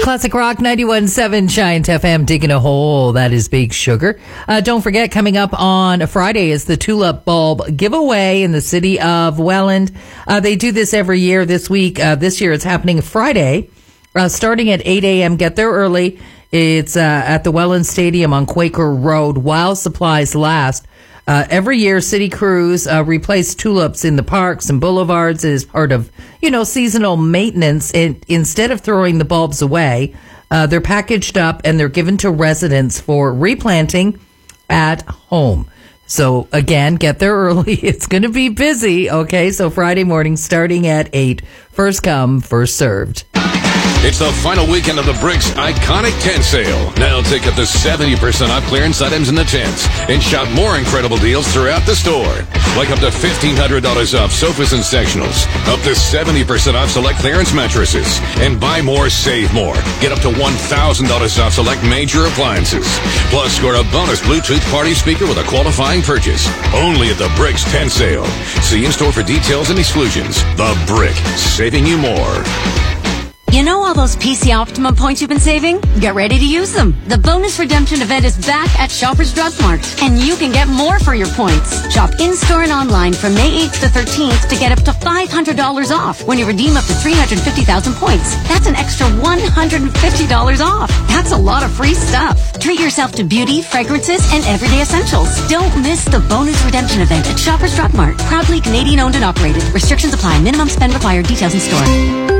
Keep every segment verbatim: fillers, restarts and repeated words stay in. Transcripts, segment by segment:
Classic Rock ninety-one point seven Giant F M, digging a hole. That is Big Sugar. Uh, don't forget, coming up on a Friday is the Tulip Bulb giveaway in the city of Welland. Uh, they do this every year. This week, uh, this year it's happening Friday, uh, starting at eight a.m. Get there early. It's uh, at the Welland Stadium on Quaker Road while supplies last. Uh, every year, city crews uh, replace tulips in the parks and boulevards as part of, you know, seasonal maintenance. It, instead of throwing the bulbs away, uh, they're packaged up and they're given to residents for replanting at home. So, again, get there early. It's going to be busy, okay? So, Friday morning starting at eight. First come, first served. It's the final weekend of the Bricks Iconic Tent Sale. Now take up to seventy percent off clearance items in the tents and shop more incredible deals throughout the store. Like up to fifteen hundred dollars off sofas and sectionals, up to seventy percent off select clearance mattresses, and buy more, save more. Get up to one thousand dollars off select major appliances. Plus, score a bonus Bluetooth party speaker with a qualifying purchase. Only at the Bricks Tent Sale. See in-store for details and exclusions. The Brick, saving you more. You know all those P C Optimum points you've been saving? Get ready to use them. The bonus redemption event is back at Shoppers Drug Mart, and you can get more for your points. Shop in-store and online from May eighth to thirteenth to get up to five hundred dollars off when you redeem up to three hundred fifty thousand points. That's an extra one hundred fifty dollars off. That's a lot of free stuff. Treat yourself to beauty, fragrances, and everyday essentials. Don't miss the bonus redemption event at Shoppers Drug Mart. Proudly Canadian owned and operated. Restrictions apply. Minimum spend required. Details in store.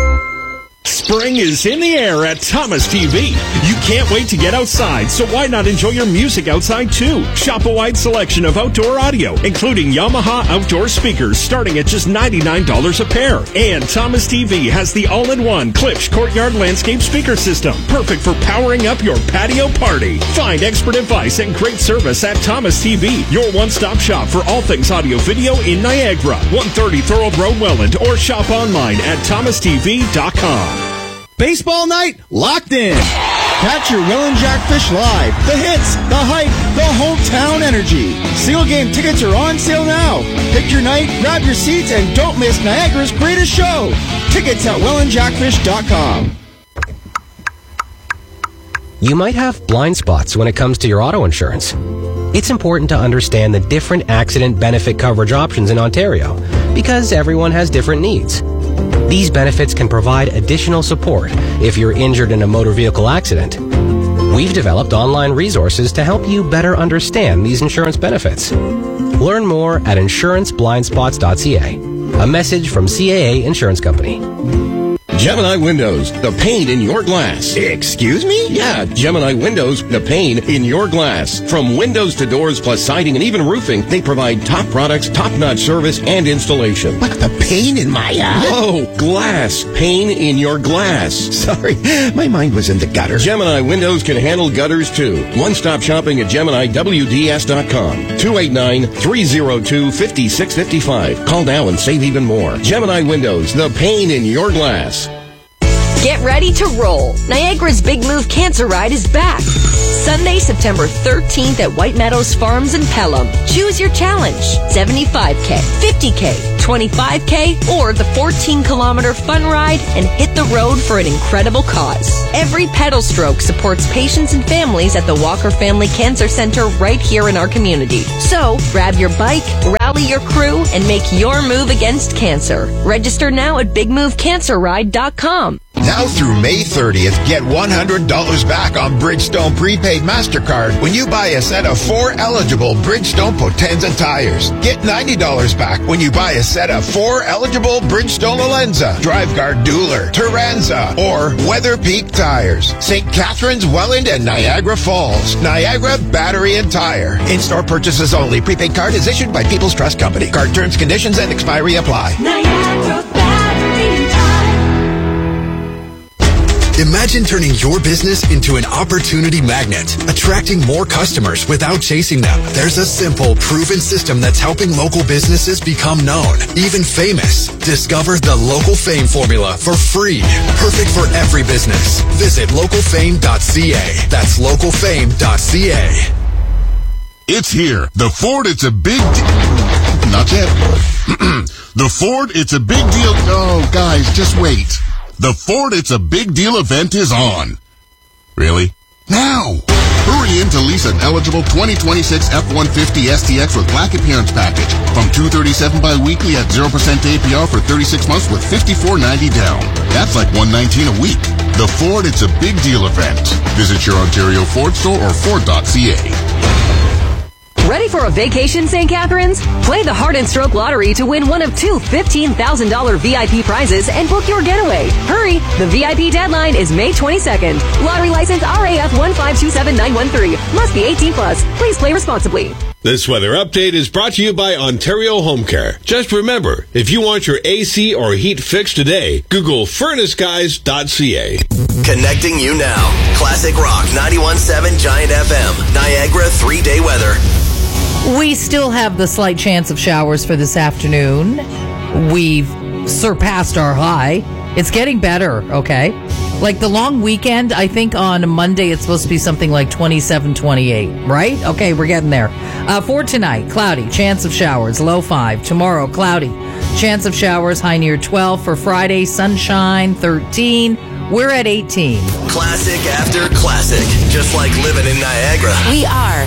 Spring is in the air at Thomas T V. You can't wait to get outside, so why not enjoy your music outside too? Shop a wide selection of outdoor audio, including Yamaha outdoor speakers starting at just ninety-nine dollars a pair. And Thomas T V has the all-in-one Klipsch Courtyard Landscape Speaker System, perfect for powering up your patio party. Find expert advice and great service at Thomas T V, your one-stop shop for all things audio-video in Niagara. one thirty Thorold Road, Welland, or shop online at thomas t v dot com. Baseball night locked in. Catch your Welland Jackfish live. The hits, the hype, the hometown energy. Single game tickets are on sale now. Pick your night, grab your seats, and don't miss Niagara's greatest show. Tickets at welland jackfish dot com. You might have blind spots when it comes to your auto insurance. It's important to understand the different accident benefit coverage options in Ontario because everyone has different needs. These benefits can provide additional support if you're injured in a motor vehicle accident. We've developed online resources to help you better understand these insurance benefits. Learn more at insurance blind spots dot c a. A message from C A A Insurance Company. Gemini Windows, the pane in your glass. Excuse me? Yeah, Gemini Windows, the pane in your glass. From windows to doors plus siding and even roofing, they provide top products, top-notch service, and installation. What, the pane in my eye? Oh, glass. Pane in your glass. Sorry, my mind was in the gutter. Gemini Windows can handle gutters, too. One-stop shopping at Gemini W D S dot com. two eight nine, three oh two, five six five five. Call now and save even more. Gemini Windows, the pane in your glass. Get ready to roll. Niagara's Big Move Cancer Ride is back. Sunday, September thirteenth at White Meadows Farms in Pelham. Choose your challenge. seventy-five K, fifty K, twenty-five K, or the fourteen kilometer fun ride and hit the road for an incredible cause. Every pedal stroke supports patients and families at the Walker Family Cancer Center right here in our community. So, grab your bike, rally your crew, and make your move against cancer. Register now at big move cancer ride dot com. Now through May thirtieth, get one hundred dollars back on Bridgestone Prepaid MasterCard when you buy a set of four eligible Bridgestone Potenza tires. Get ninety dollars back when you buy a set of four eligible Bridgestone Alenza, DriveGuard Dueler, Turanza, or Weather Peak tires. Saint Catharines, Welland, and Niagara Falls. Niagara Battery and Tire. In-store purchases only. Prepaid card is issued by People's Trust Company. Card terms, conditions, and expiry apply. Niagara Battery and Tire. Imagine turning your business into an opportunity magnet, attracting more customers without chasing them. There's a simple, proven system that's helping local businesses become known, even famous. Discover the Local Fame formula for free. Perfect for every business. Visit local fame dot c a. That's local fame dot c a. It's here. The Ford, it's a big deal. Not yet. The Ford, it's a big deal. Oh, guys, just wait. The Ford It's a Big Deal event is on. Really? Now! Hurry in to lease an eligible twenty twenty-six F one fifty S T X with black appearance package from two hundred thirty-seven dollars bi-weekly at zero percent A P R for thirty-six months with fifty-four ninety down. That's like one hundred nineteen dollars a week. The Ford It's a Big Deal event. Visit your Ontario Ford store or Ford dot C A. Ready for a vacation, Saint Catharines? Play the Heart and Stroke Lottery to win one of two fifteen thousand dollars V I P prizes and book your getaway. Hurry! The V I P deadline is May twenty-second. Lottery license R A F one five two seven nine one three. Must be eighteen plus. Please play responsibly. This weather update is brought to you by Ontario Home Care. Just remember, if you want your A C or heat fixed today, Google furnace guys dot C A. Connecting you now. Classic Rock ninety-one point seven Giant F M. Niagara three-day weather. We still have the slight chance of showers for this afternoon. We've surpassed our high. It's getting better, okay? Like the long weekend, I think on Monday it's supposed to be something like twenty-seven, twenty-eight, right? Okay, we're getting there. Uh, for tonight, cloudy, chance of showers, low five. Tomorrow, cloudy, chance of showers, high near twelve. For Friday, sunshine, thirteen. We're at eighteen. Classic after classic, just like living in Niagara. We are